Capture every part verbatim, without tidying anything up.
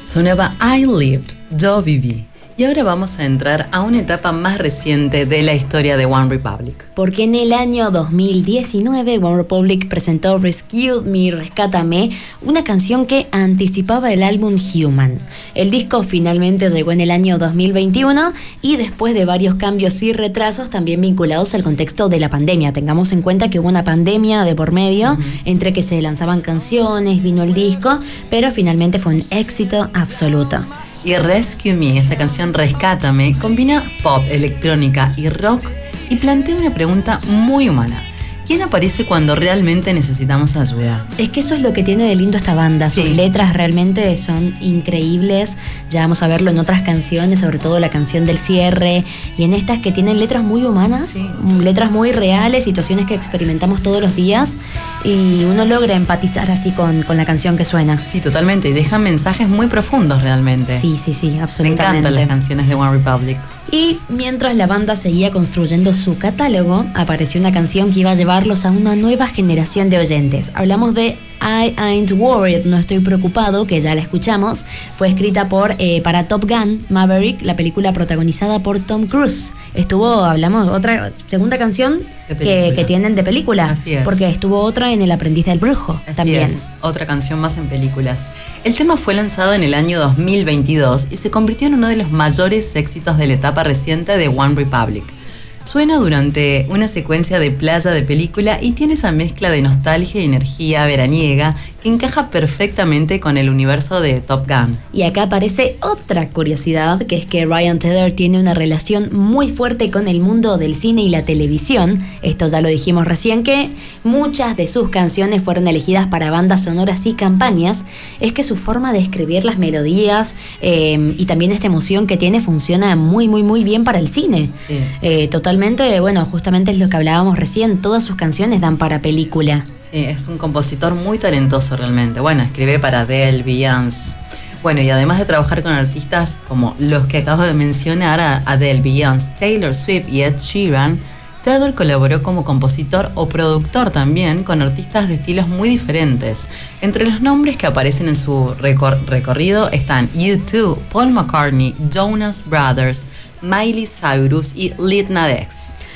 Sonaba I Lived, yo viví. Y ahora vamos a entrar a una etapa más reciente de la historia de One Republic. Porque en el año dos mil diecinueve One Republic presentó Rescue Me, Rescátame, una canción que anticipaba el álbum Human. El disco finalmente llegó en el año dos mil veintiuno y después de varios cambios y retrasos también vinculados al contexto de la pandemia. Tengamos en cuenta que hubo una pandemia de por medio, uh-huh. entre que se lanzaban canciones, vino el disco, pero finalmente fue un éxito absoluto. Y Rescue Me, esta canción Rescátame, combina pop, electrónica y rock y plantea una pregunta muy humana. ¿Quién aparece cuando realmente necesitamos ayuda? Es que eso es lo que tiene de lindo esta banda. Sus sí. letras realmente son increíbles. Ya vamos a verlo en otras canciones, sobre todo la canción del cierre. Y en estas que tienen letras muy humanas, sí. letras muy reales, situaciones que experimentamos todos los días. Y uno logra empatizar así con, con la canción que suena. Sí, totalmente. Y dejan mensajes muy profundos realmente. Sí, sí, sí, absolutamente. Me encantan las canciones de One Republic. Y mientras la banda seguía construyendo su catálogo, apareció una canción que iba a llevarlos a una nueva generación de oyentes. Hablamos de I Ain't Worried, no estoy preocupado, que ya la escuchamos. Fue escrita por eh, para Top Gun Maverick, la película protagonizada por Tom Cruise. Estuvo, hablamos, otra segunda canción que, que tienen de película. Así es. Porque estuvo otra en El aprendiz del brujo. Así también. Es. Otra canción más en películas. El tema fue lanzado en el año dos mil veintidós y se convirtió en uno de los mayores éxitos de la etapa reciente de One Republic. Suena durante una secuencia de playa de película y tiene esa mezcla de nostalgia y energía veraniega que encaja perfectamente con el universo de Top Gun. Y acá aparece otra curiosidad, que es que Ryan Tedder tiene una relación muy fuerte con el mundo del cine y la televisión. Esto ya lo dijimos recién, que muchas de sus canciones fueron elegidas para bandas sonoras y campañas. Es que su forma de escribir las melodías eh, y también esta emoción que tiene funciona muy, muy, muy bien para el cine. Sí. Eh, totalmente, bueno, justamente es lo que hablábamos recién, todas sus canciones dan para película. Sí, es un compositor muy talentoso realmente. Bueno, escribe para Adele, Beyoncé. Bueno, y además de trabajar con artistas como los que acabo de mencionar, Adele, Beyoncé, Taylor Swift y Ed Sheeran, Tedder colaboró como compositor o productor también con artistas de estilos muy diferentes. Entre los nombres que aparecen en su recor- recorrido están U dos, Paul McCartney, Jonas Brothers, Miley Cyrus y Lil Nas X.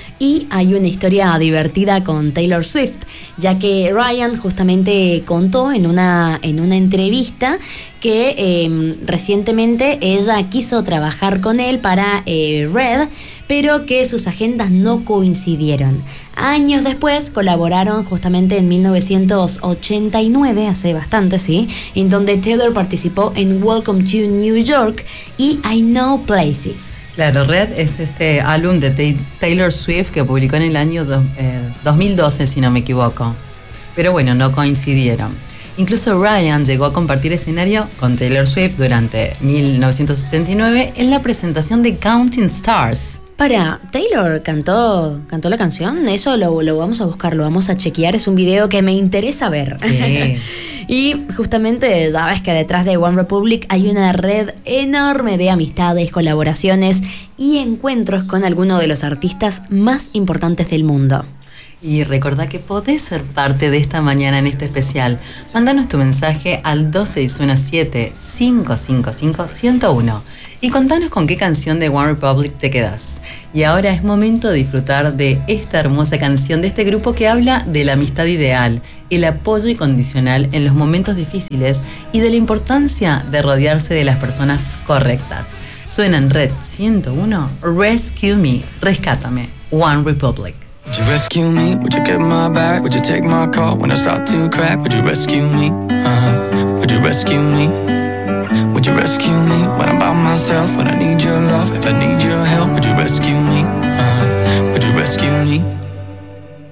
Y hay una historia divertida con Taylor Swift, ya que Ryan justamente contó en una, en una entrevista que eh, recientemente ella quiso trabajar con él para eh, Red, pero que sus agendas no coincidieron. Años después colaboraron justamente en mil novecientos ochenta y nueve, hace bastante, sí, en donde Taylor participó en Welcome to New York y I Know Places. Claro, Red es este álbum de Taylor Swift que publicó en el año do, eh, dos mil doce, si no me equivoco. Pero bueno, no coincidieron. Incluso Ryan llegó a compartir escenario con Taylor Swift durante mil novecientos sesenta y nueve en la presentación de Counting Stars. Para, Taylor cantó, cantó la canción, eso lo, lo vamos a buscar, lo vamos a chequear, es un video que me interesa ver. Sí. Y justamente sabes que detrás de One Republic hay una red enorme de amistades, colaboraciones y encuentros con algunos de los artistas más importantes del mundo. Y recordá que podés ser parte de esta mañana en este especial. Mándanos tu mensaje al dos seis uno siete, cinco cinco cinco, uno cero uno y contanos con qué canción de One Republic te quedás. Y ahora es momento de disfrutar de esta hermosa canción de este grupo que habla de la amistad ideal, el apoyo incondicional en los momentos difíciles y de la importancia de rodearse de las personas correctas. Suena en Red ciento uno, Rescue Me, Rescátame, One Republic. Would you rescue me? Would you get my back? Would you take my call when I start to crack? Would you rescue me? Uh-huh. Would you rescue me? Would you rescue me when I'm by myself? When I need your love, if I need